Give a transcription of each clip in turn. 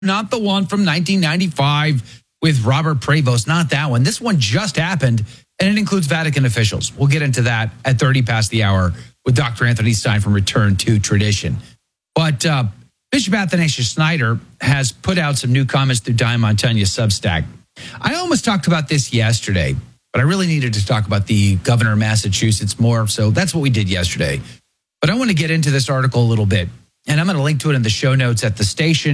not the one from 1995 with Robert Prevost, not that one. This one just happened, and it includes Vatican officials. We'll get into that at 30 past the hour with Dr. Anthony Stein from Return to Tradition. But Bishop Athanasius Schneider has put out some new comments through Diamantania Substack. I almost talked about this yesterday, but I really needed to talk about the governor of Massachusetts more, so that's what we did yesterday. But I want to get into this article a little bit, and I'm going to link to it in the show notes at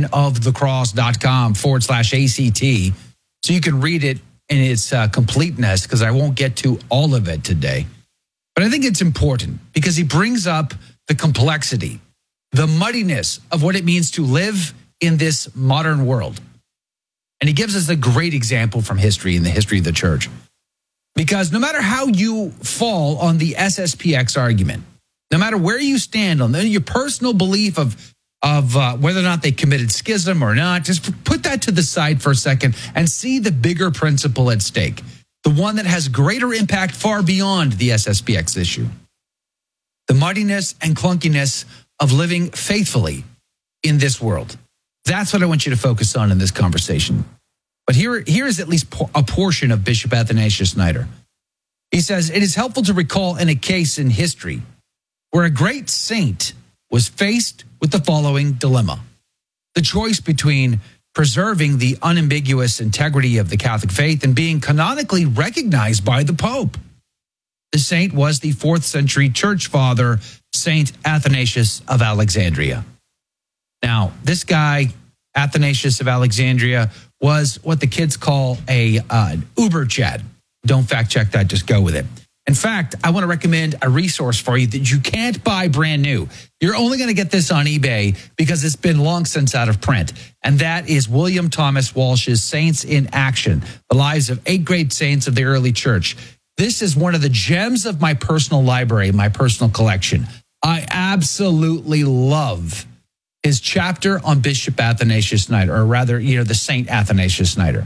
thestationofthecross.com/ACT, so you can read it in its completeness, because I won't get to all of it today. But I think it's important because he brings up the complexity, the muddiness of what it means to live in this modern world. And he gives us a great example from history, in the history of the church. Because no matter how you fall on the SSPX argument, no matter where you stand on your personal belief of whether or not they committed schism or not, just put that to the side for a second and see the bigger principle at stake, the one that has greater impact far beyond the SSPX issue. The muddiness and clunkiness of living faithfully in this world. That's what I want you to focus on in this conversation. But here is at least a portion of Bishop Athanasius Schneider. He says, it is helpful to recall in a case in history where a great saint was faced with the following dilemma: the choice between preserving the unambiguous integrity of the Catholic faith and being canonically recognized by the Pope. The saint was the 4th century church father, Saint Athanasius of Alexandria. Now, this guy, Athanasius of Alexandria, was what the kids call an Uber Chad. Don't fact check that, just go with it. In fact, I want to recommend a resource for you that you can't buy brand new. You're only going to get this on eBay because it's been long since out of print. And that is William Thomas Walsh's Saints in Action, the lives of 8 great saints of the early church. This is one of the gems of my personal library, my personal collection. I absolutely love his chapter on Bishop Athanasius Schneider, or rather, the Saint Athanasius Schneider.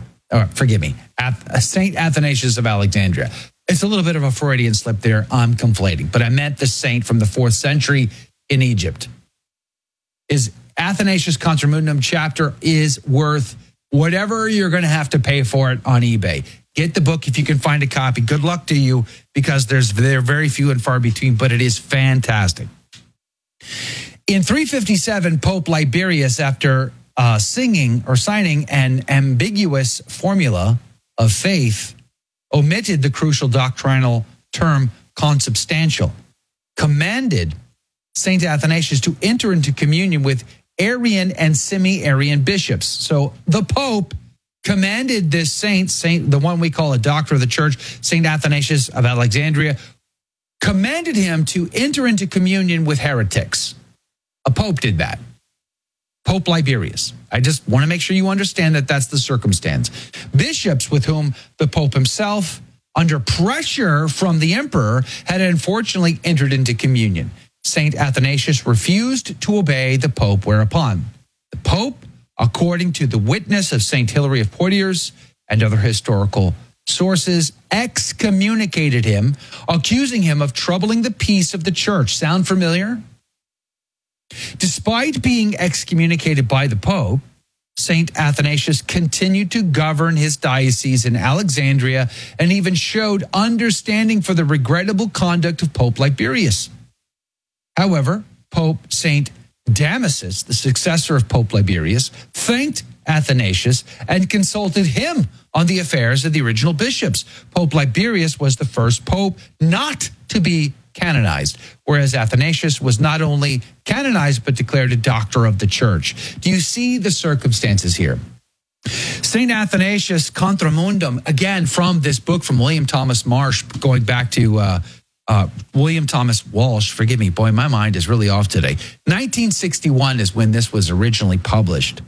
Saint Athanasius of Alexandria. It's a little bit of a Freudian slip there. I'm conflating, but I meant the saint from the 4th century in Egypt. His Athanasius Contra Mundum chapter is worth whatever you're going to have to pay for it on eBay. Get the book if you can find a copy. Good luck to you, because they're very few and far between, but it is fantastic. In 357, Pope Liberius, after signing an ambiguous formula of faith, omitted the crucial doctrinal term consubstantial, commanded St. Athanasius to enter into communion with Arian and semi-Arian bishops. So the Pope commanded this saint, the one we call a doctor of the church, St. Athanasius of Alexandria, commanded him to enter into communion with heretics. A pope did that. Pope Liberius. I just want to make sure you understand that that's the circumstance. Bishops with whom the Pope himself, under pressure from the emperor, had unfortunately entered into communion. St. Athanasius refused to obey the Pope, whereupon the Pope, according to the witness of St. Hilary of Poitiers and other historical sources, excommunicated him, accusing him of troubling the peace of the church. Sound familiar? Despite being excommunicated by the Pope, St. Athanasius continued to govern his diocese in Alexandria and even showed understanding for the regrettable conduct of Pope Liberius. However, Pope St. Damasus, the successor of Pope Liberius, thanked Athanasius and consulted him on the affairs of the original bishops. Pope Liberius was the first pope not to be canonized, whereas Athanasius was not only canonized but declared a doctor of the church. Do you see the circumstances here? St. Athanasius Contra Mundum, again from this book from William Thomas Marsh, going back to William Thomas Walsh. Forgive me, boy, my mind is really off today. 1961 is when this was originally published.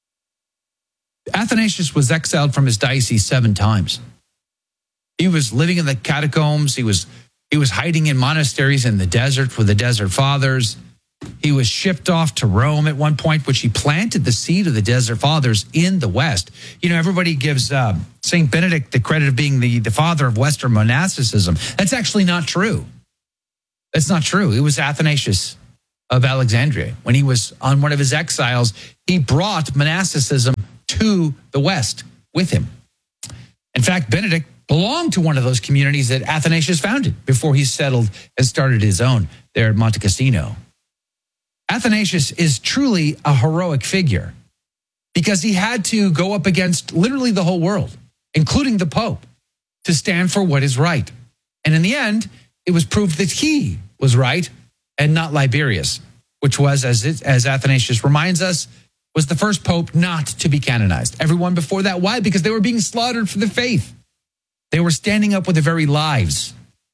Athanasius was exiled from his diocese 7 times. He was living in the catacombs. He was hiding in monasteries in the desert with the Desert Fathers. He was shipped off to Rome at one point, which he planted the seed of the Desert Fathers in the West. Everybody gives St. Benedict the credit of being the father of Western monasticism. That's actually not true. That's not true. It was Athanasius of Alexandria. When he was on one of his exiles, he brought monasticism to the West with him. In fact, Benedict belonged to one of those communities that Athanasius founded before he settled and started his own there at Monte Cassino. Athanasius is truly a heroic figure because he had to go up against literally the whole world, including the Pope, to stand for what is right. And in the end, it was proved that he was right and not Liberius, which was, as Athanasius reminds us, was the first pope not to be canonized. Everyone before that, why? Because they were being slaughtered for the faith. They were standing up with their very lives.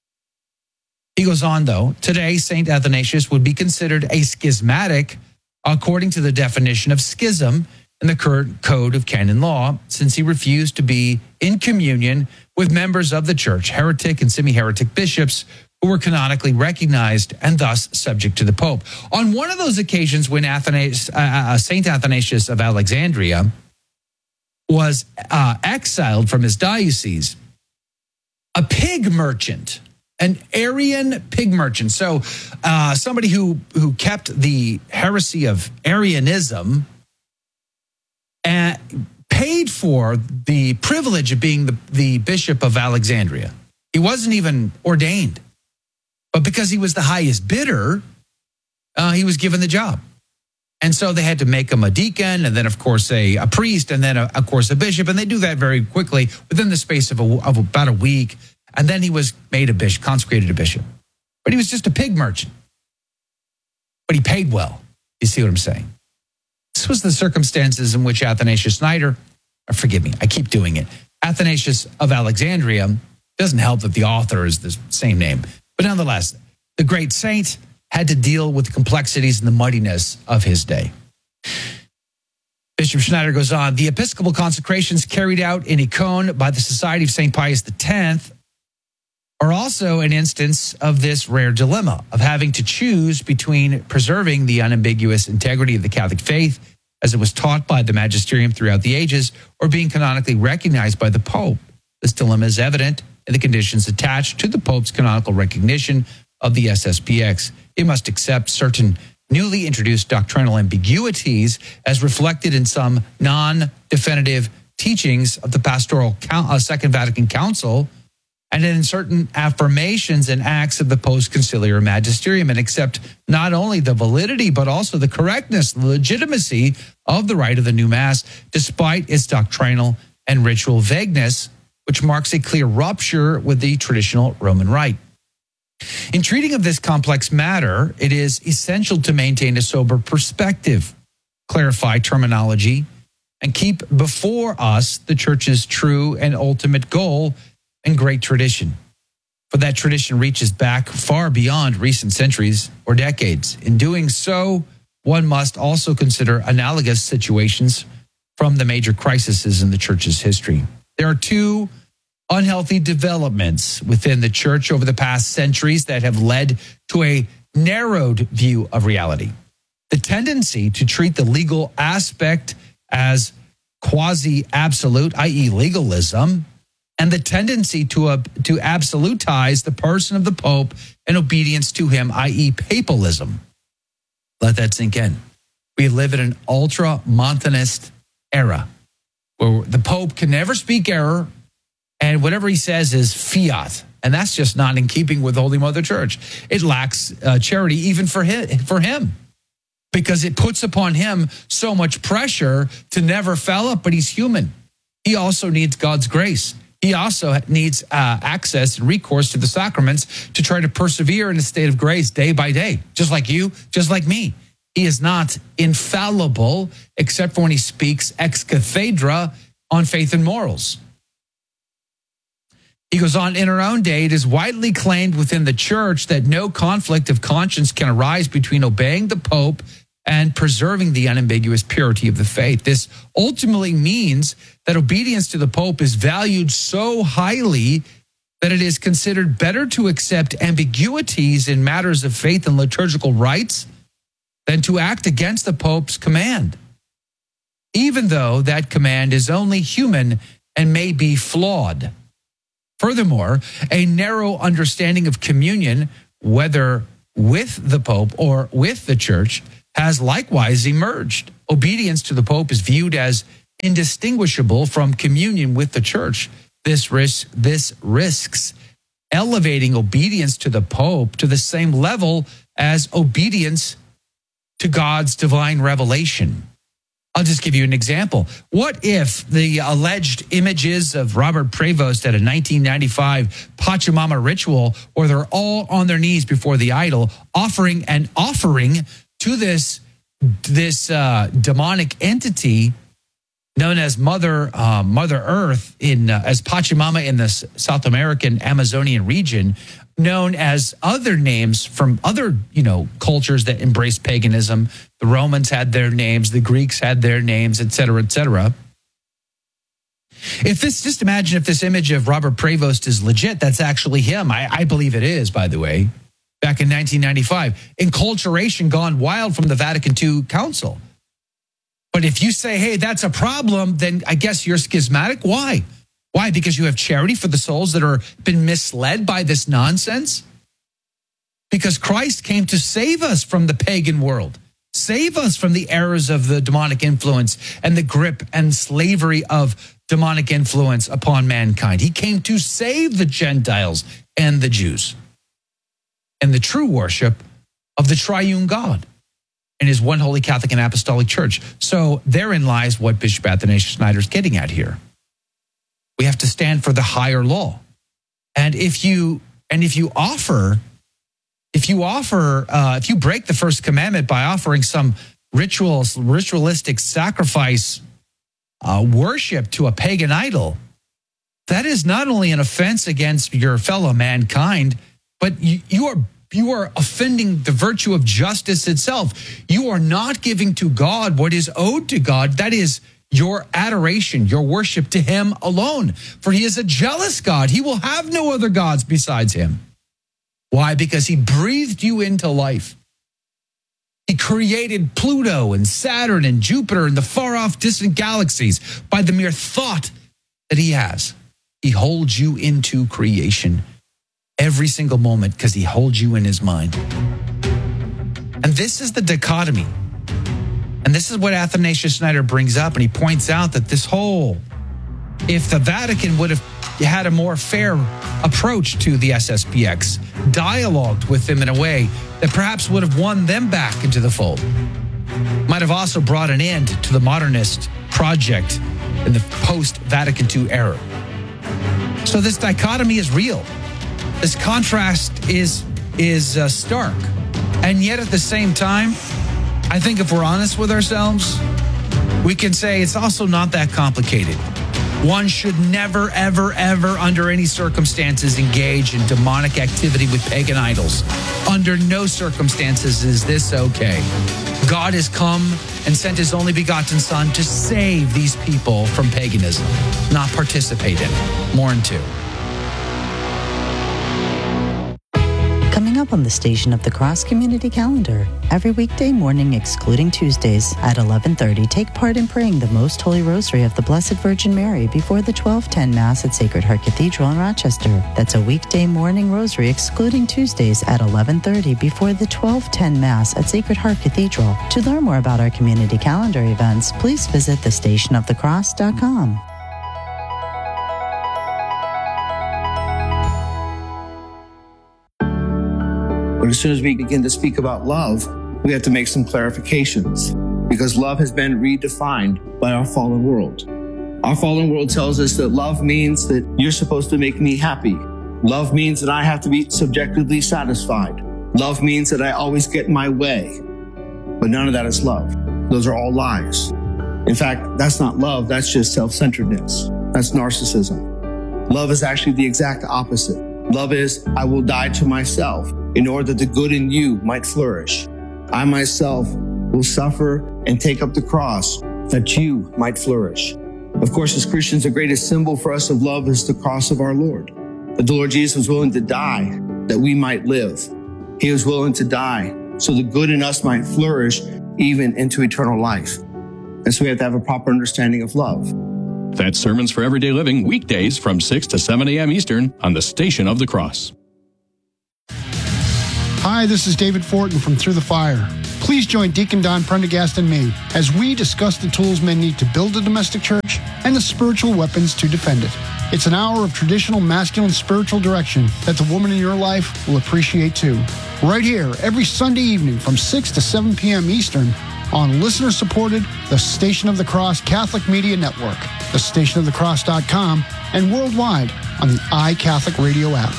He goes on, though, today, St. Athanasius would be considered a schismatic according to the definition of schism in the current code of canon law, since he refused to be in communion with members of the church, heretic and semi-heretic bishops who were canonically recognized and thus subject to the Pope. On one of those occasions when St. Athanasius of Alexandria was exiled from his diocese, a pig merchant, an Arian pig merchant, so somebody who kept the heresy of Arianism and paid for the privilege of being the bishop of Alexandria. He wasn't even ordained. But because he was the highest bidder, he was given the job. And so they had to make him a deacon, and then, of course, a priest, and then, of course, a bishop. And they do that very quickly within the space of about a week. And then he was made a bishop, consecrated a bishop. But he was just a pig merchant. But he paid well. You see what I'm saying? This was the circumstances in which Athanasius Schneider, forgive me, I keep doing it, Athanasius of Alexandria, doesn't help that the author is the same name. But nonetheless, the great saint had to deal with the complexities and the muddiness of his day. Bishop Schneider goes on, the episcopal consecrations carried out in Icone by the Society of St. Pius X are also an instance of this rare dilemma of having to choose between preserving the unambiguous integrity of the Catholic faith as it was taught by the magisterium throughout the ages or being canonically recognized by the Pope. This dilemma is evident in the conditions attached to the Pope's canonical recognition of the SSPX. It must accept certain newly introduced doctrinal ambiguities as reflected in some non-definitive teachings of the Pastoral Second Vatican Council and in certain affirmations and acts of the post-conciliar magisterium, and accept not only the validity but also the correctness, the legitimacy of the rite of the new Mass, despite its doctrinal and ritual vagueness, which marks a clear rupture with the traditional Roman rite. In treating of this complex matter, it is essential to maintain a sober perspective, clarify terminology, and keep before us the Church's true and ultimate goal and great tradition. For that tradition reaches back far beyond recent centuries or decades. In doing so, one must also consider analogous situations from the major crises in the Church's history. There are two unhealthy developments within the Church over the past centuries that have led to a narrowed view of reality. The tendency to treat the legal aspect as quasi-absolute, i.e. legalism, and the tendency to absolutize the person of the Pope and obedience to him, i.e. papalism. Let that sink in. We live in an ultra-Montanist era where the Pope can never speak error, and whatever he says is fiat. And that's just not in keeping with Holy Mother Church. It lacks charity even for him, because it puts upon him so much pressure to never foul up, but he's human. He also needs God's grace. He also needs access and recourse to the sacraments to try to persevere in a state of grace day by day, just like you, just like me. He is not infallible except for when he speaks ex cathedra on faith and morals. He goes on, in our own day, it is widely claimed within the Church that no conflict of conscience can arise between obeying the Pope and preserving the unambiguous purity of the faith. This ultimately means that obedience to the Pope is valued so highly that it is considered better to accept ambiguities in matters of faith and liturgical rites than to act against the Pope's command, even though that command is only human and may be flawed. Furthermore, a narrow understanding of communion, whether with the Pope or with the church has likewise emerged. Obedience to the Pope is viewed as indistinguishable from communion with the church. This risks elevating obedience to the Pope to the same level as obedience to God's divine revelation. I'll just give you an example. What if the alleged images of Robert Prevost at a 1995 Pachamama ritual, where they're all on their knees before the idol, offering to this demonic entity known as Mother Earth as Pachamama in the South American Amazonian region, known as other names from other cultures that embrace paganism. The Romans had their names, the Greeks had their names, et cetera, et cetera. Just imagine if this image of Robert Prevost is legit, that's actually him. I believe it is, by the way. Back in 1995, enculturation gone wild from the Vatican II Council. But if you say, hey, that's a problem, then I guess you're schismatic. Why? Why? Because you have charity for the souls that are been misled by this nonsense? Because Christ came to save us from the pagan world, save us from the errors of the demonic influence and the grip and slavery of demonic influence upon mankind. He came to save the Gentiles and the Jews and the true worship of the triune God and his one holy Catholic and Apostolic Church. So therein lies what Bishop Athanasius Schneider is getting at here. We have to stand for the higher law. And if you break the first commandment by offering some ritualistic sacrifice worship to a pagan idol, that is not only an offense against your fellow mankind, but you are offending the virtue of justice itself. You are not giving to God what is owed to God. That is your adoration, your worship to him alone. For he is a jealous God. He will have no other gods besides him. Why? Because he breathed you into life. He created Pluto and Saturn and Jupiter and the far off distant galaxies by the mere thought that he has. He holds you into creation every single moment because he holds you in his mind. And this is the dichotomy. And this is what Athanasius Schneider brings up. And he points out that if the Vatican would have had a more fair approach to the SSPX, dialogued with them in a way that perhaps would have won them back into the fold, might have also brought an end to the modernist project in the post-Vatican II era. So this dichotomy is real. This contrast is stark. And yet at the same time, I think if we're honest with ourselves, we can say it's also not that complicated. One should never, ever, ever, under any circumstances, engage in demonic activity with pagan idols. Under no circumstances is this okay. God has come and sent his only begotten Son to save these people from paganism, not participate in it. More in 2. Coming up on the Station of the Cross Community Calendar, every weekday morning excluding Tuesdays at 11:30, take part in praying the Most Holy Rosary of the Blessed Virgin Mary before the 12:10 Mass at Sacred Heart Cathedral in Rochester. That's a weekday morning rosary excluding Tuesdays at 11:30 before the 12:10 Mass at Sacred Heart Cathedral. To learn more about our community calendar events, please visit thestationofthecross.com. But as soon as we begin to speak about love, we have to make some clarifications because love has been redefined by our fallen world. Our fallen world tells us that love means that you're supposed to make me happy. Love means that I have to be subjectively satisfied. Love means that I always get my way. But none of that is love. Those are all lies. In fact, that's not love. That's just self-centeredness. That's narcissism. Love is actually the exact opposite. Love is, I will die to myself in order that the good in you might flourish. I myself will suffer and take up the cross that you might flourish. Of course, as Christians, the greatest symbol for us of love is the cross of our Lord. That the Lord Jesus was willing to die that we might live. He was willing to die so the good in us might flourish even into eternal life. And so we have to have a proper understanding of love. That's Sermons for Everyday Living, weekdays from 6 to 7 a.m. Eastern on the Station of the Cross. Hi, this is David Fortin from Through the Fire. Please join Deacon Don Prendergast and me as we discuss the tools men need to build a domestic church and the spiritual weapons to defend it. It's an hour of traditional masculine spiritual direction that the woman in your life will appreciate too. Right here, every Sunday evening from 6 to 7 p.m. Eastern on listener-supported The Station of the Cross Catholic Media Network, thestationofthecross.com, and worldwide on the iCatholic Radio app.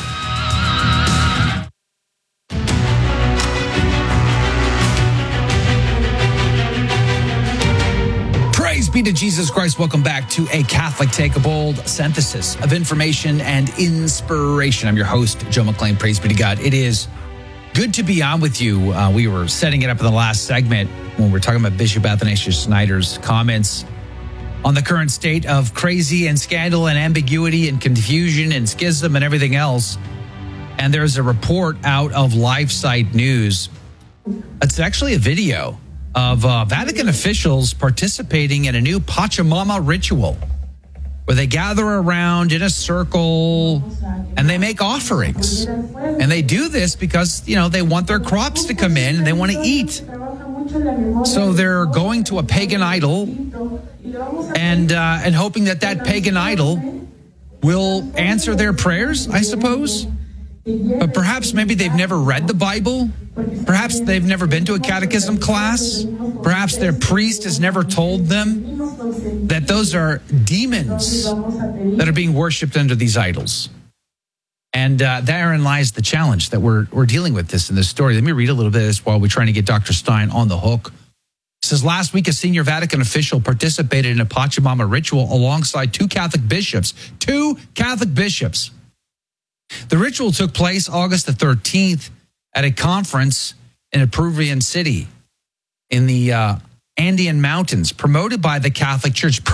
Praise be to Jesus Christ. Welcome back to A Catholic Take, a bold synthesis of information and inspiration. I'm your host, Joe McLean. Praise be to God. It is good to be on with you. We were setting it up in the last segment when we were talking about Bishop Athanasius Snyder's comments on the current state of crazy and scandal and ambiguity and confusion and schism and everything else. And there's a report out of LifeSite News. It's actually a video of Vatican officials participating in a new Pachamama ritual where they gather around in a circle and they make offerings. And they do this because, you know, they want their crops to come in and they want to eat. So they're going to a pagan idol and hoping that pagan idol will answer their prayers, I suppose. But perhaps maybe they've never read the Bible. Perhaps they've never been to a catechism class. Perhaps their priest has never told them that those are demons that are being worshipped under these idols. And therein lies the challenge that we're dealing with this in this story. Let me read a little bit of this while we're trying to get Dr. Stein on the hook. It says, last week, a senior Vatican official participated in a Pachamama ritual alongside two Catholic bishops. The ritual took place August the 13th at a conference in a Peruvian city in the Andean Mountains, promoted by the Catholic Church.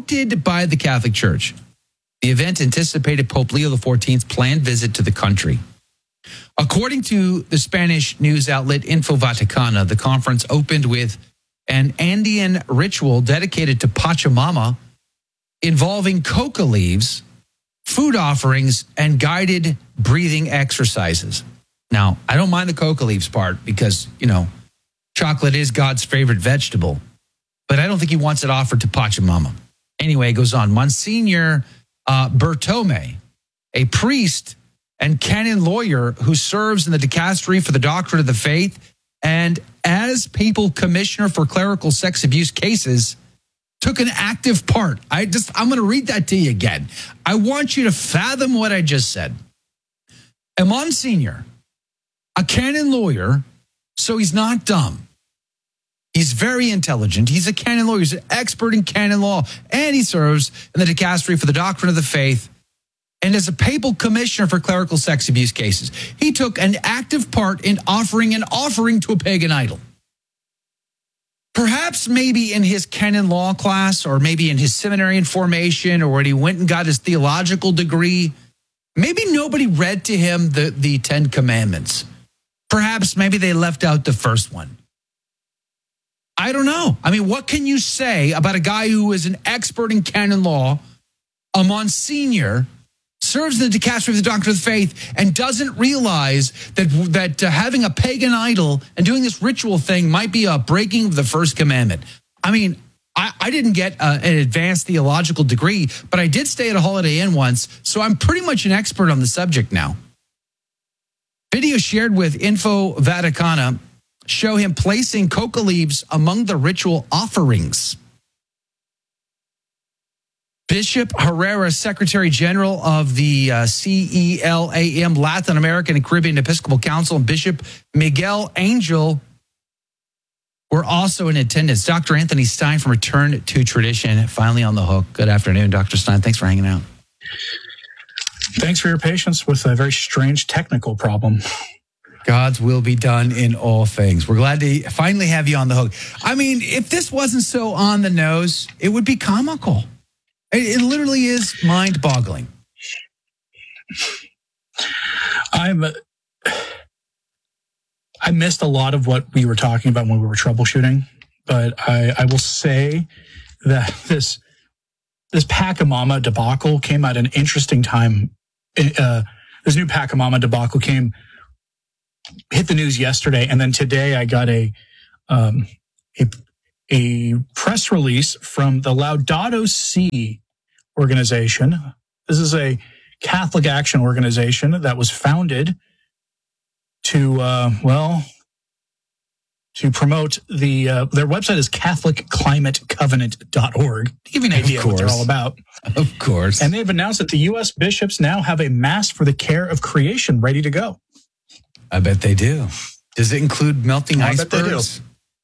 The event anticipated Pope Leo XIV's planned visit to the country. According to the Spanish news outlet Info Vaticana, the conference opened with an Andean ritual dedicated to Pachamama involving coca leaves, food offerings, and guided breathing exercises. Now, I don't mind the coca leaves part because, you know, chocolate is God's favorite vegetable, but I don't think he wants it offered to Pachamama. Anyway, it goes on. Monsignor Bertome, a priest and canon lawyer who serves in the dicastery for the doctrine of the faith and as papal commissioner for clerical sex abuse cases, took an active part. I'm going to read that to you again. I want you to fathom what I just said. A Monsignor, a canon lawyer, so he's not dumb. He's very intelligent. He's a canon lawyer. He's an expert in canon law, and he serves in the dicastery for the doctrine of the faith and as a papal commissioner for clerical sex abuse cases. He took an active part in offering an offering to a pagan idol. Perhaps maybe in his canon law class or maybe in his seminary in formation or when he went and got his theological degree, maybe nobody read to him the 10 Commandments. Perhaps maybe they left out the first one. I don't know. I mean, what can you say about a guy who is an expert in canon law, a Monsignor, serves in the dicastery of the doctrine of the faith, and doesn't realize that having a pagan idol and doing this ritual thing might be a breaking of the first commandment? I mean, I didn't get an advanced theological degree, but I did stay at a Holiday Inn once, so I'm pretty much an expert on the subject now. Video shared with Info Vaticana show him placing coca leaves among the ritual offerings. Bishop Herrera, Secretary General of the CELAM, Latin American and Caribbean Episcopal Council, and Bishop Miguel Angel were also in attendance. Dr. Anthony Stein from Return to Tradition, finally on the hook. Good afternoon, Dr. Stein. Thanks for hanging out. Thanks for your patience with a very strange technical problem. God's will be done in all things. We're glad to finally have you on the hook. I mean, if this wasn't so on the nose, it would be comical. It literally is mind-boggling. I missed a lot of what we were talking about when we were troubleshooting, but I will say that this Pachamama debacle came at an interesting time. This new Pachamama debacle came hit the news yesterday, and then today I got a press release from the Laudato Si organization. This is a Catholic action organization that was founded to promote their website is CatholicClimateCovenant.org. To give you an idea of what they're all about. Of course. And they've announced that the U.S. bishops now have a Mass for the Care of Creation ready to go. I bet they do. Does it include melting icebergs?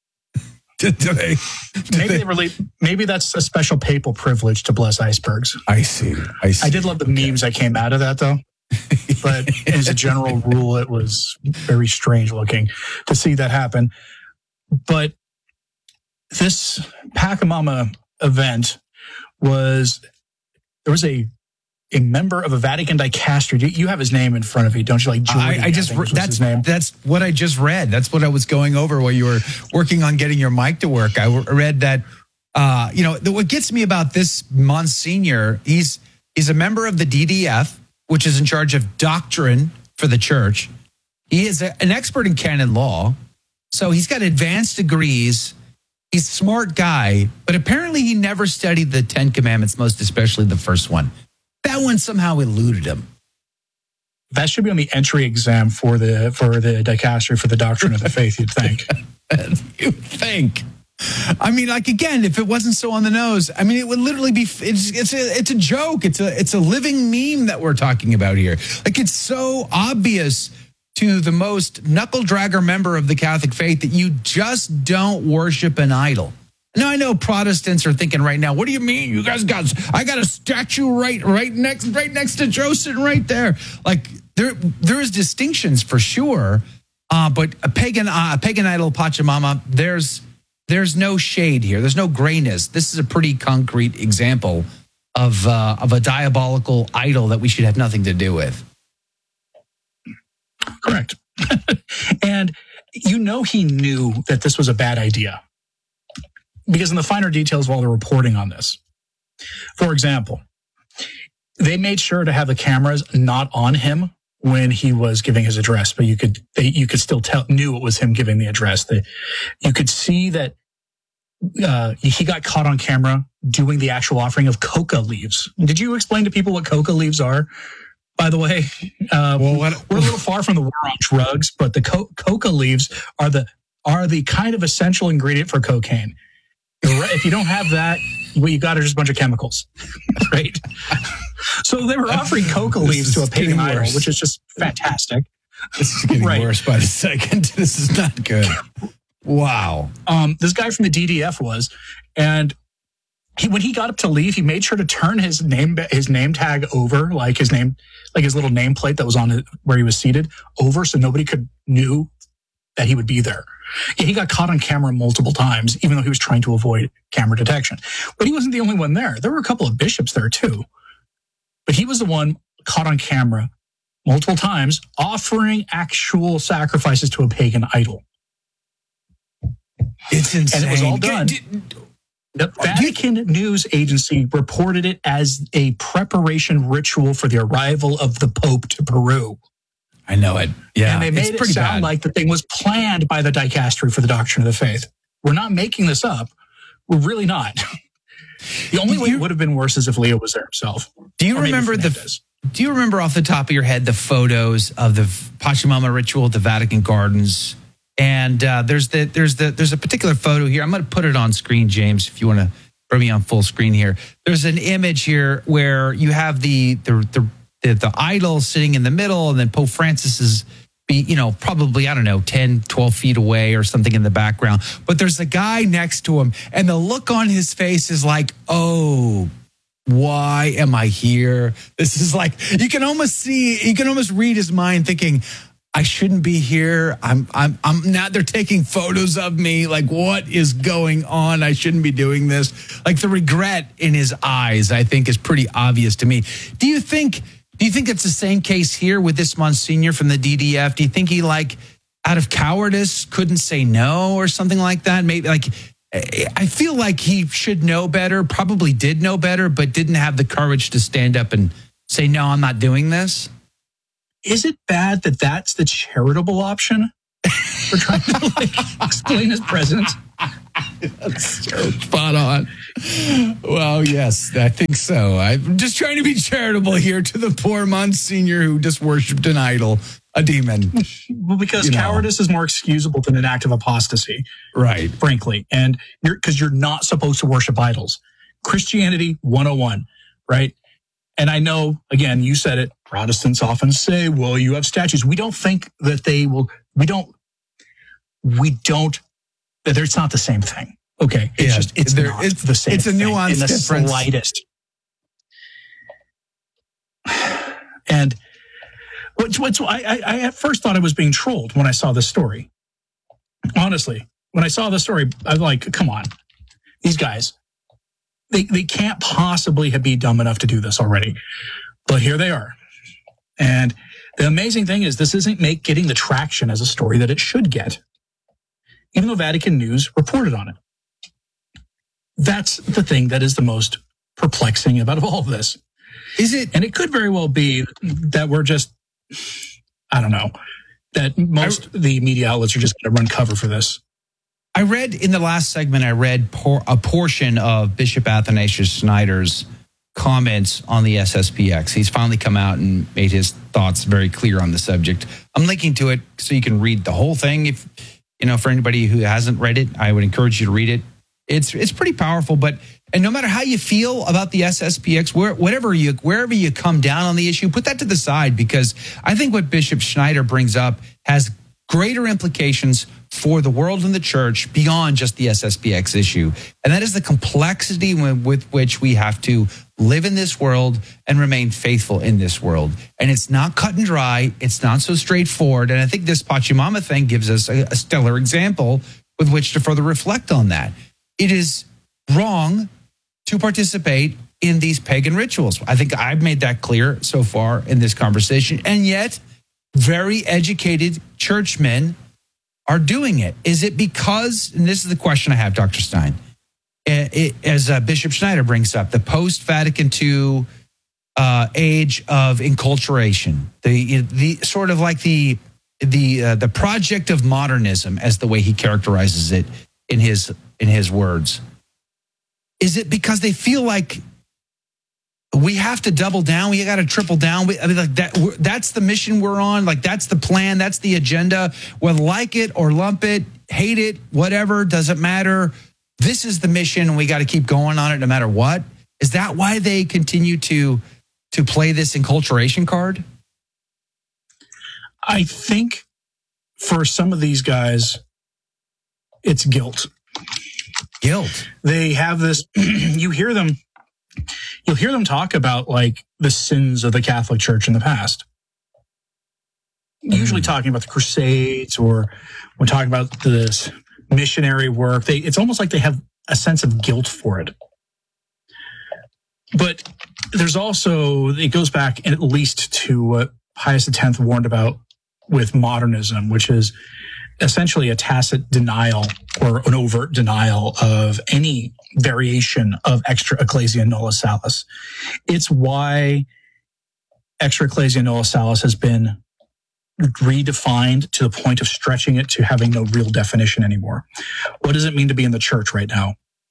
Maybe that's a special papal privilege to bless icebergs. I see. I did love the memes that came out of that, though. But as a general rule, it was very strange looking to see that happen. But this Pachamama event there was a member of a Vatican dicastery. You have his name in front of you, don't you? Like Jordan, his name. That's what I just read. That's what I was going over while you were working on getting your mic to work. I read that. What gets me about this Monsignor, he's a member of the DDF, which is in charge of doctrine for the church. He is an expert in canon law, so he's got advanced degrees. He's a smart guy, but apparently he never studied the Ten Commandments, most especially the first one. That one somehow eluded him. That should be on the entry exam for the dicastery for the doctrine of the faith, you'd think. You'd think. I mean, like, again, if it wasn't so on the nose, I mean, it would literally be, it's a joke. It's a living meme that we're talking about here. Like, it's so obvious to the most knuckle dragger member of the Catholic faith that you just don't worship an idol. Now, I know Protestants are thinking right now, what do you mean? You guys I got a statue right next to Joe sitting right there. Like, there is distinctions for sure. But a pagan idol, Pachamama, there's no shade here. There's no grayness. This is a pretty concrete example of a diabolical idol that we should have nothing to do with. Correct. And he knew that this was a bad idea. Because in the finer details of all the reporting on this, for example, they made sure to have the cameras not on him when he was giving his address, but you could still knew it was him giving the address. You could see that he got caught on camera doing the actual offering of coca leaves. Did you explain to people what coca leaves are? By the way, we're a little far from the war on drugs, but the coca leaves are the kind of essential ingredient for cocaine. If you don't have that, what you got are just a bunch of chemicals, right? So they were offering coca leaves to a pagan idol, which is just fantastic. This is getting worse by the second. This is not good. Wow. This guy from the DDF was, and when he got up to leave, he made sure to turn his name tag over, like his little nameplate that was on where he was seated, over so nobody knew that he would be there. Yeah, he got caught on camera multiple times, even though he was trying to avoid camera detection. But he wasn't the only one there. There were a couple of bishops there too. But he was the one caught on camera multiple times offering actual sacrifices to a pagan idol. It's insane. And it was all done. The Vatican News Agency reported it as a preparation ritual for the arrival of the Pope to Peru. I know it. Yeah. And they made it sound like the thing was planned by the dicastery for the doctrine of the faith. We're not making this up. We're really not. The only way it would have been worse is if Leo was there himself. Do you remember off the top of your head the photos of the Pachamama ritual at the Vatican Gardens? And there's a particular photo here. I'm going to put it on screen, James, if you want to bring me on full screen here. There's an image here where you have the idol sitting in the middle, and then Pope Francis is probably, 10, 12 feet away or something in the background. But there's a guy next to him, and the look on his face is like, oh, why am I here? This is like, you can almost read his mind thinking, I shouldn't be here. I'm now they're taking photos of me. Like, what is going on? I shouldn't be doing this. Like, the regret in his eyes, I think, is pretty obvious to me. Do you think it's the same case here with this Monsignor from the DDF? Do you think he, out of cowardice, couldn't say no or something like that? Maybe, I feel like he should know better, probably did know better, but didn't have the courage to stand up and say, no, I'm not doing this. is it bad that that's the charitable option for trying to explain his presence? That's so spot on. Well, yes, I think so. I'm just trying to be charitable here to the poor Monsignor who just worshipped an idol, a demon. Well, because cowardice is more excusable than an act of apostasy. Right. Frankly. And because you're not supposed to worship idols. Christianity 101, right? And I know, again, you said it, Protestants often say, well, you have statues. We don't think that they will, that it's not the same thing. Okay. It's not the same thing. It's a nuanced in the difference. Slightest. And I at first thought I was being trolled when I saw this story. Honestly, when I saw the story, I was like, come on, these guys, they can't possibly be dumb enough to do this already. But here they are. And the amazing thing is this isn't getting the traction as a story that it should get, even though Vatican News reported on it. That's the thing that is the most perplexing about all of this. Is it? And it could very well be that we're just, I don't know, that most of the media outlets are just going to run cover for this. I read in the last segment, a portion of Bishop Athanasius Schneider's comments on the SSPX. He's finally come out and made his thoughts very clear on the subject. I'm linking to it so you can read the whole thing. If for anybody who hasn't read it, I would encourage you to read it. It's pretty powerful, and no matter how you feel about the SSPX, wherever you come down on the issue, put that to the side, because I think what Bishop Schneider brings up has greater implications for the world and the church beyond just the SSPX issue. And that is the complexity with which we have to live in this world and remain faithful in this world. And it's not cut and dry. It's not so straightforward. And I think this Pachamama thing gives us a stellar example with which to further reflect on that. It is wrong to participate in these pagan rituals. I think I've made that clear so far in this conversation. And yet, very educated churchmen are doing it. Is it because, and this is the question I have, Dr. Stein, as Bishop Schneider brings up, the post-Vatican II age of enculturation, the sort of like the project of modernism, as the way he characterizes it in his words. Is it because they feel like we have to double down, we got to triple down? That's the mission we're on. Like, that's the plan, that's the agenda. Whether like it or lump it, hate it, whatever, doesn't matter. This is the mission, and we got to keep going on it no matter what. Is that why they continue to play this enculturation card? I think for some of these guys, it's guilt. Guilt. They have this, you'll hear them talk about like the sins of the Catholic Church in the past. Usually talking about the Crusades, or we're talking about this missionary work. It's almost like they have a sense of guilt for it. But there's also, it goes back at least to what Pius X warned about with modernism, which is essentially a tacit denial or an overt denial of any variation of extra ecclesia nulla salus. It's why extra ecclesia nulla salus has been redefined to the point of stretching it to having no real definition anymore. What does it mean to be in the church right now,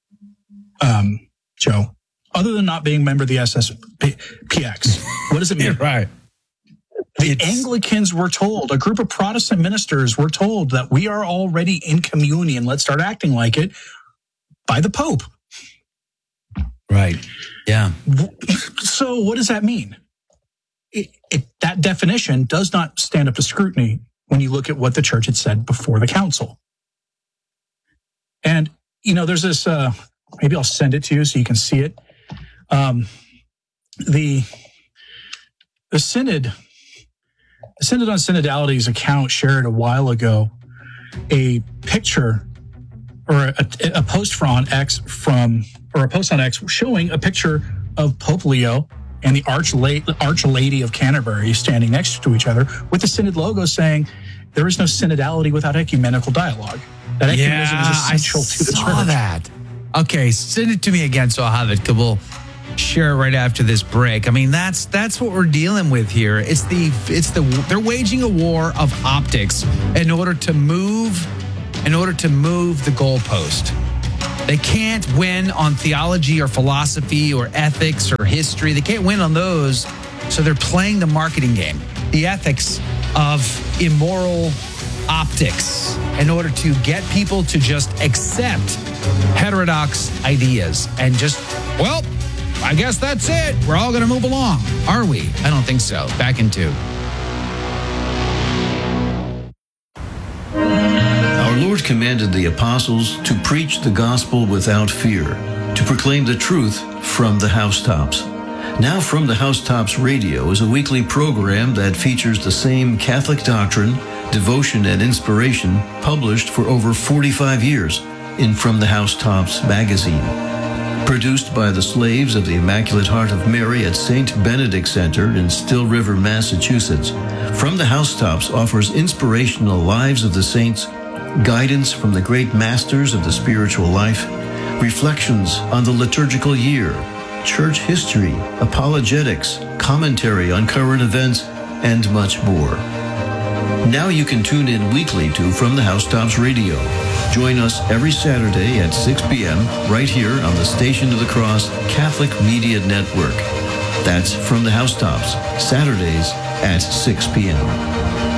Joe? Other than not being a member of the SSPX, what does it mean? Right. The Anglicans were told, a group of Protestant ministers were told that we are already in communion. Let's start acting like it, by the Pope. Right. Yeah. So what does that mean? That definition does not stand up to scrutiny when you look at what the church had said before the council. And, there's this, maybe I'll send it to you so you can see it. The Synod on Synodality's account shared a while ago a picture or a post on X showing a picture of Pope Leo and the Arch Lady of Canterbury standing next to each other with the Synod logo saying there is no synodality without ecumenical dialogue. That ecumenism is essential to the church. I saw that. Okay, send it to me again so I'll have it. share it right after this break. I mean, that's what we're dealing with here. They're waging a war of optics in order to move the goalpost. They can't win on theology or philosophy or ethics or history. They can't win on those. So they're playing the marketing game, the ethics of immoral optics, in order to get people to just accept heterodox ideas and just, well, I guess that's it. We're all going to move along. Are we? I don't think so. Back in 2. Our Lord commanded the apostles to preach the gospel without fear, to proclaim the truth from the housetops. Now From the Housetops Radio is a weekly program that features the same Catholic doctrine, devotion, and inspiration published for over 45 years in From the Housetops magazine. Produced by the slaves of the Immaculate Heart of Mary at St. Benedict Center in Still River, Massachusetts, From the Housetops offers inspirational lives of the saints, guidance from the great masters of the spiritual life, reflections on the liturgical year, church history, apologetics, commentary on current events, and much more. Now you can tune in weekly to From the Housetops Radio. Join us every Saturday at 6 p.m. right here on the Station of the Cross Catholic Media Network. That's From the Housetops, Saturdays at 6 p.m.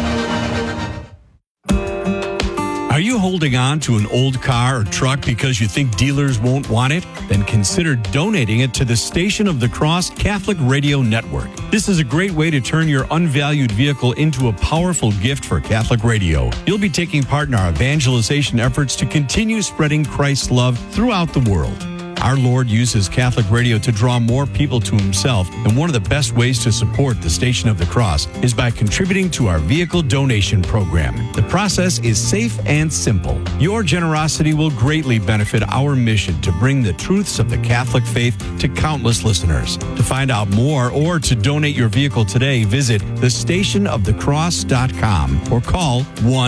Are you holding on to an old car or truck because you think dealers won't want it? Then consider donating it to the Station of the Cross Catholic Radio Network. This is a great way to turn your unvalued vehicle into a powerful gift for Catholic radio. You'll be taking part in our evangelization efforts to continue spreading Christ's love throughout the world. Our Lord uses Catholic radio to draw more people to himself, and one of the best ways to support the Station of the Cross is by contributing to our vehicle donation program. The process is safe and simple. Your generosity will greatly benefit our mission to bring the truths of the Catholic faith to countless listeners. To find out more or to donate your vehicle today, visit thestationofthecross.com or call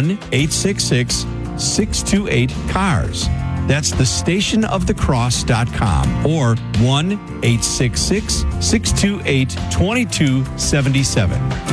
1-866-628-CARS. That's thestationofthecross.com or 1-866-628-2277.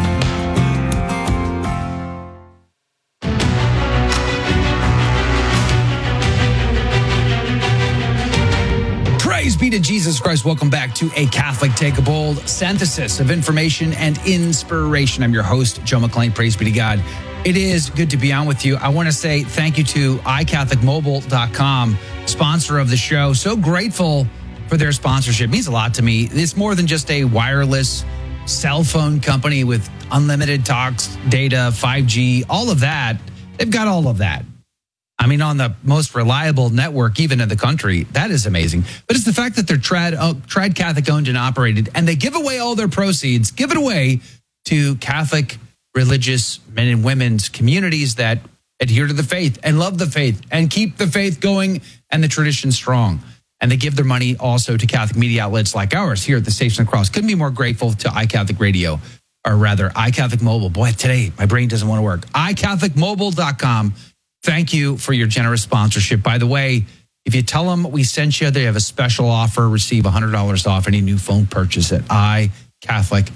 Praise be to Jesus Christ. Welcome back to A Catholic Take a Bold, synthesis of information and inspiration. I'm your host, Joe McClain. Praise be to God. It is good to be on with you. I want to say thank you to iCatholicMobile.com, sponsor of the show. So grateful for their sponsorship. It means a lot to me. It's more than just a wireless cell phone company with unlimited talks, data, 5G, all of that. They've got all of that. I mean, on the most reliable network, even in the country. That is amazing. But it's the fact that they're Trad Catholic owned and operated, and they give away all their proceeds, give it away to Catholic religious men and women's communities that adhere to the faith and love the faith and keep the faith going and the tradition strong. And they give their money also to Catholic media outlets like ours here at the Station of the Cross. Couldn't be more grateful to iCatholic Radio, or rather iCatholic Mobile. Boy, today my brain doesn't want to work. iCatholicMobile.com. Thank you for your generous sponsorship. By the way, if you tell them we sent you, they have a special offer. Receive $100 off any new phone purchase at iCatholicMobile.com.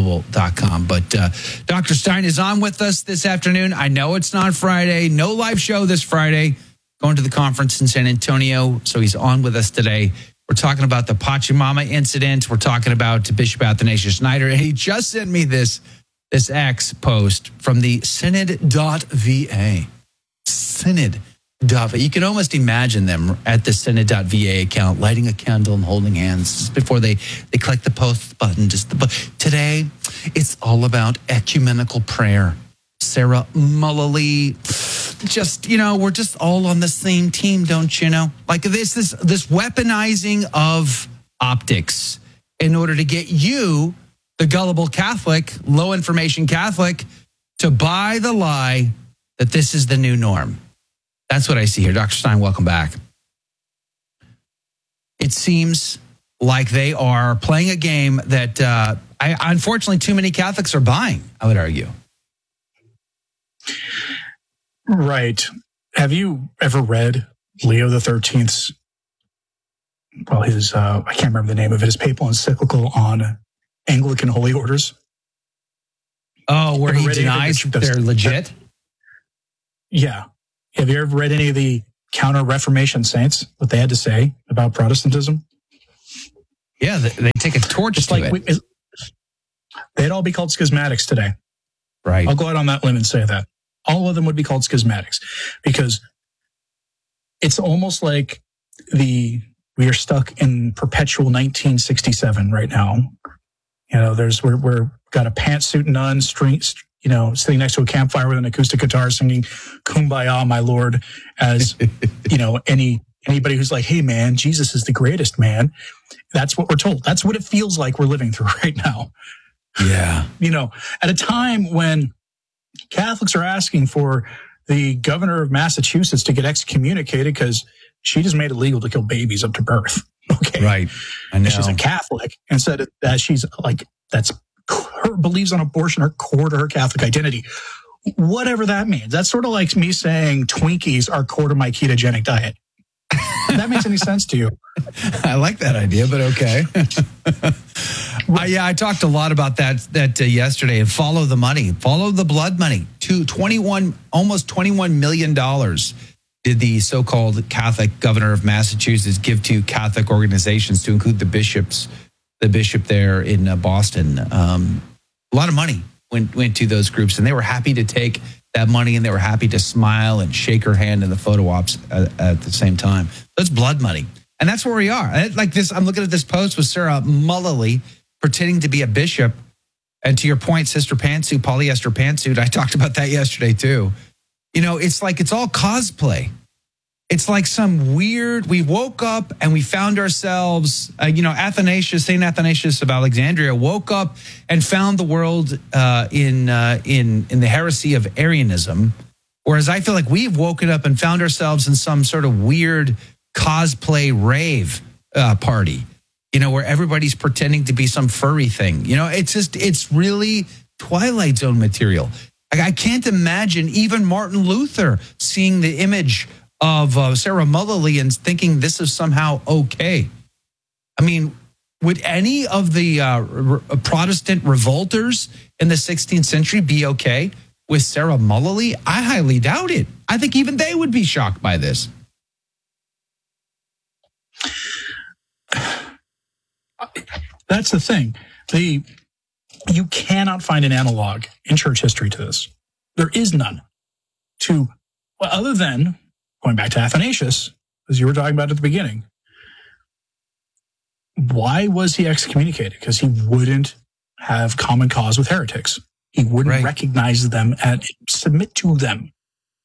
But Dr. Stein is on with us this afternoon. I know it's not Friday. No live show this Friday. Going to the conference in San Antonio. So he's on with us today. We're talking about the Pachamama incident. We're talking about Bishop Athanasius Schneider. And he just sent me this X post from the synod.va. Synod.va. You can almost imagine them at the synod.va account, lighting a candle and holding hands just before they click the post button. Today, it's all about ecumenical prayer. Sarah Mullally, we're just all on the same team, don't you know? Like this weaponizing of optics in order to get you, the gullible Catholic, low information Catholic, to buy the lie that this is the new norm. That's what I see here. Dr. Stein, welcome back. It seems like they are playing a game that unfortunately too many Catholics are buying, I would argue. Right. Have you ever read Leo XIII's his, I can't remember the name of it, his papal encyclical on Anglican holy orders. Oh, where he denies they're legit? Yeah. Have you ever read any of the counter-Reformation saints, what they had to say about Protestantism? Yeah, they take a torch to it. They'd all be called schismatics today. Right. I'll go out on that limb and say that. All of them would be called schismatics because it's almost like we are stuck in perpetual 1967 right now. You know, we're got a pantsuit nun sitting next to a campfire with an acoustic guitar singing "Kumbaya, my Lord," as you know, anybody who's like, "Hey, man, Jesus is the greatest, man." That's what we're told. That's what it feels like we're living through right now. Yeah. You know, at a time when Catholics are asking for the governor of Massachusetts to get excommunicated because she just made it legal to kill babies up to birth. Okay. Right. I know. And she's a Catholic and said that she's like, that's her believes on abortion are core to her Catholic identity. Whatever that means. That's sort of like me saying Twinkies are core to my ketogenic diet. If that makes any sense to you. I like that idea, but okay. I talked a lot about that yesterday. And follow the money, follow the blood money. Almost $21 million did the so-called Catholic governor of Massachusetts give to Catholic organizations, to include the bishop there in Boston. A lot of money went to those groups, and they were happy to take that money, and they were happy to smile and shake her hand in the photo ops at the same time. That's blood money. And that's where we are. Like this, I'm looking at this post with Sarah Mullally pretending to be a bishop. And to your point, Sister Pantsuit, polyester pantsuit, I talked about that yesterday too. You know, it's like it's all cosplay. It's like some weird, we woke up and we found ourselves, St. Athanasius of Alexandria woke up and found the world in the heresy of Arianism. Whereas I feel like we've woken up and found ourselves in some sort of weird cosplay rave party, you know, where everybody's pretending to be some furry thing. You know, it's really Twilight Zone material. Like, I can't imagine even Martin Luther seeing the image of Sarah Mullally and thinking this is somehow okay. I mean, would any of the Protestant revolters in the 16th century be okay with Sarah Mullally? I highly doubt it. I think even they would be shocked by this. That's the thing. You cannot find an analog in church history to this. There is none. Other than going back to Athanasius, as you were talking about at the beginning. Why was he excommunicated? Because he wouldn't have common cause with heretics. He wouldn't recognize them and submit to them.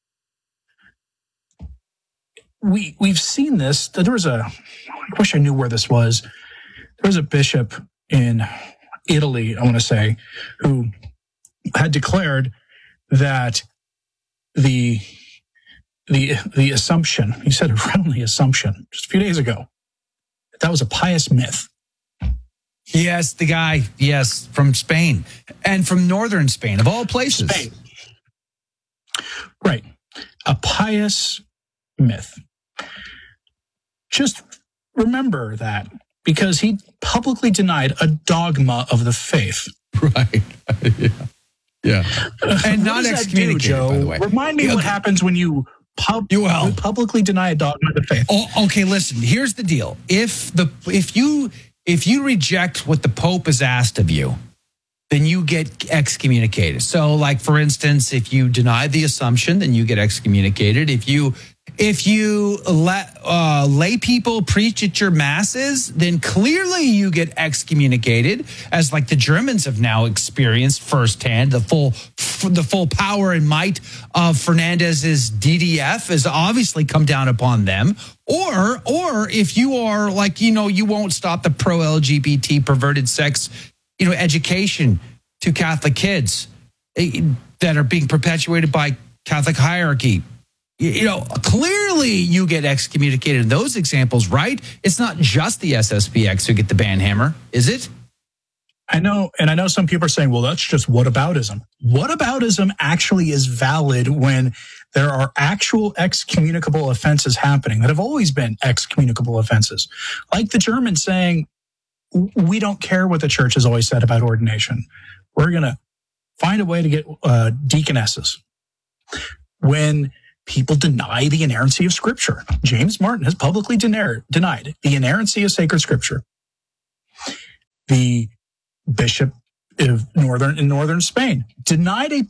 We've seen this. I wish I knew where this was. There was a bishop in Italy, I want to say, who had declared that the Assumption, he said around the Assumption just a few days ago, that was a pious myth. Yes, the guy, from Spain and from northern Spain, of all places. Spain. Right. A pious myth. Just remember that, because he publicly denied a dogma of the faith. Right. Yeah. And not excommunicated, by the way. Remind me what happens when you publicly deny a dogma of the faith. Oh, okay, listen, here's the deal. If you reject what the Pope has asked of you, then you get excommunicated. So, like, for instance, if you deny the Assumption, then you get excommunicated. If you let lay people preach at your masses, then clearly you get excommunicated, as like the Germans have now experienced firsthand. The full power and might of Fernandez's DDF has obviously come down upon them. Or if you are like, you won't stop the pro-LGBT perverted sex, education to Catholic kids that are being perpetuated by Catholic hierarchy. Clearly you get excommunicated in those examples, right? It's not just the SSPX who get the banhammer, is it? I know, and I know some people are saying, well, that's just whataboutism. Whataboutism actually is valid when there are actual excommunicable offenses happening that have always been excommunicable offenses. Like the Germans saying, we don't care what the church has always said about ordination. We're going to find a way to get deaconesses. When people deny the inerrancy of Scripture, James Martin has publicly denied the inerrancy of sacred Scripture. The bishop in northern Spain denied an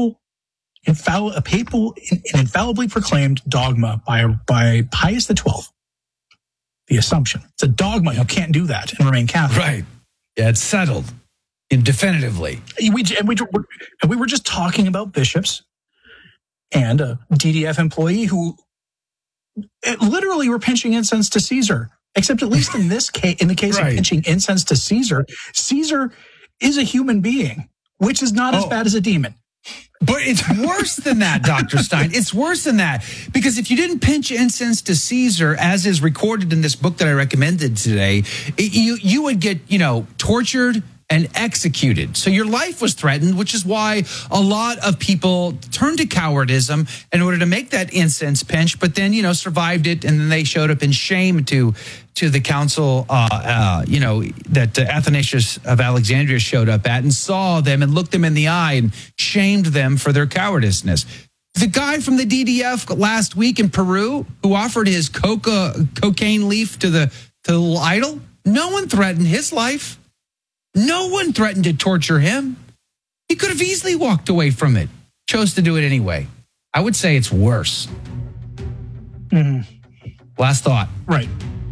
infallibly proclaimed dogma by Pius XII. The Assumption. It's a dogma. You can't do that and remain Catholic. Right. Yeah, it's settled definitively. We were just talking about bishops and a DDF employee who literally were pinching incense to Caesar. Except at least in this case, in the case of pinching incense to Caesar, Caesar is a human being, which is not as bad as a demon. But it's worse than that, Dr. Stein. It's worse than that. Because if you didn't pinch incense to Caesar, as is recorded in this book that I recommended today, you would get, tortured and executed. So your life was threatened, which is why a lot of people turned to cowardism in order to make that incense pinch, but then, survived it. And then they showed up in shame to the council, that Athanasius of Alexandria showed up at and saw them and looked them in the eye and shamed them for their cowardiceness. The guy from the DDF last week in Peru who offered his cocaine leaf to the little idol, no one threatened his life. No one threatened to torture him. He could have easily walked away from it, chose to do it anyway. I would say it's worse. Mm-hmm. Last thought. Right.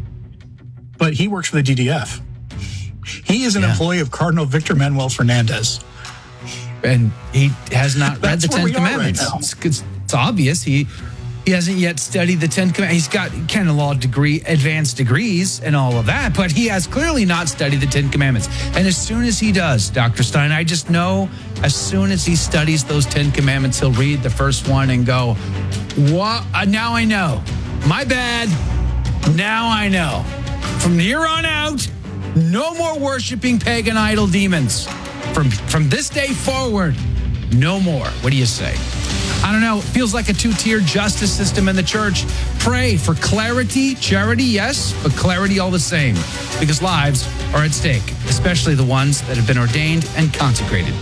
But he works for the DDF. He is an employee of Cardinal Victor Manuel Fernandez. And he has not read the Ten Commandments. Right, it's obvious. He hasn't yet studied the Ten Commandments. He's got canon law advanced degrees and all of that, but he has clearly not studied the Ten Commandments. And as soon as he does, Dr. Stein, I just know as soon as he studies those 10 Commandments, he'll read the first one and go, "What? Now I know. My bad. Now I know. From here on out, no more worshiping pagan idol demons. From this day forward, no more." What do you say? I don't know. It feels like a two-tier justice system in the church. Pray for clarity, charity, yes, but clarity all the same, because lives are at stake, especially the ones that have been ordained and consecrated.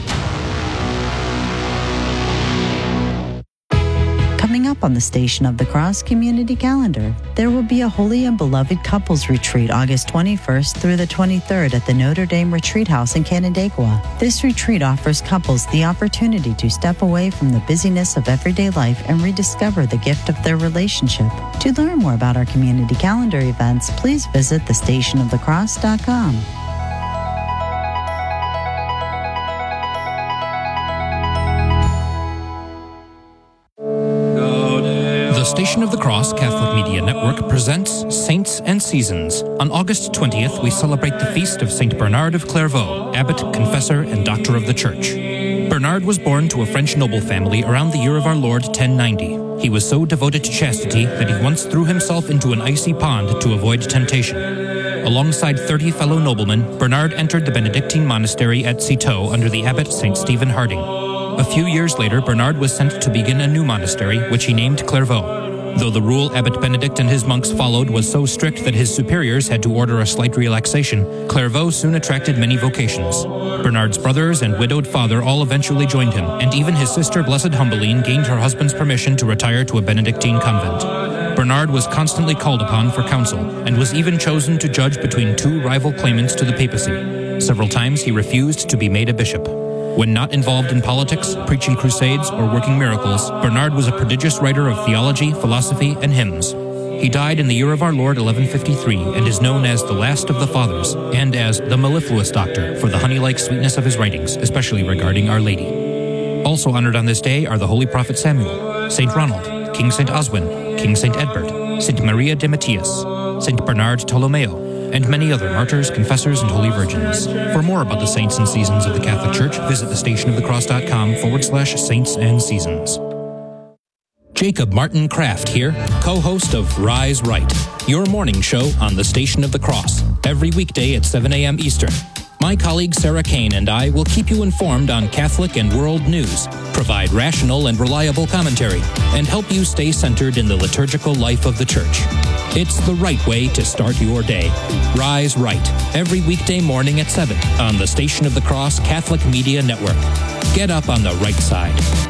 Coming up on the Station of the Cross community calendar, there will be a Holy and Beloved Couples Retreat August 21st through the 23rd at the Notre Dame Retreat House in Canandaigua. This retreat offers couples the opportunity to step away from the busyness of everyday life and rediscover the gift of their relationship. To learn more about our community calendar events, please visit thestationofthecross.com. The Station of the Cross Catholic Media Network presents Saints and Seasons. On August 20th, we celebrate the feast of Saint Bernard of Clairvaux, abbot, confessor, and doctor of the Church. Bernard was born to a French noble family around the year of our Lord 1090. He was so devoted to chastity that he once threw himself into an icy pond to avoid temptation. Alongside 30 fellow noblemen, Bernard entered the Benedictine monastery at Citeaux under the abbot St. Stephen Harding. A few years later, Bernard was sent to begin a new monastery, which he named Clairvaux. Though the rule Abbot Benedict and his monks followed was so strict that his superiors had to order a slight relaxation, Clairvaux soon attracted many vocations. Bernard's brothers and widowed father all eventually joined him, and even his sister Blessed Humbeline gained her husband's permission to retire to a Benedictine convent. Bernard was constantly called upon for counsel, and was even chosen to judge between two rival claimants to the papacy. Several times he refused to be made a bishop. When not involved in politics, preaching crusades, or working miracles, Bernard was a prodigious writer of theology, philosophy, and hymns. He died in the year of our Lord 1153 and is known as the last of the Fathers and as the mellifluous doctor for the honey-like sweetness of his writings, especially regarding Our Lady. Also honored on this day are the Holy Prophet Samuel, St. Ronald, King St. Oswin, King St. Edbert, St. Maria de Matthias, St. Bernard Tolomeo, and many other martyrs, confessors, and holy virgins. For more about the saints and seasons of the Catholic Church, visit thestationofthecross.com/saints and seasons. Jacob Martin Kraft here, co-host of Rise Right, your morning show on the Station of the Cross, every weekday at 7 a.m. Eastern. My colleague Sarah Kane and I will keep you informed on Catholic and world news, provide rational and reliable commentary, and help you stay centered in the liturgical life of the Church. It's the right way to start your day. Rise Right, every weekday morning at 7 on the Station of the Cross Catholic Media Network. Get up on the right side.